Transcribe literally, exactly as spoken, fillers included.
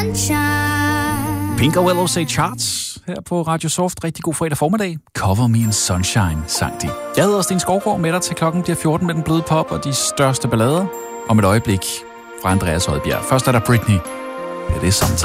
Pink og Willow Say Charts her på Radio Soft. Rigtig god fredag formiddag. Cover Me in Sunshine, sang de. Jeg hedder Sten Skovgaard, med dig til klokken bliver fjorten med den bløde pop og de største ballader. Om et øjeblik fra Andreas Oddbjerg. Først er der Britney. Det er det, som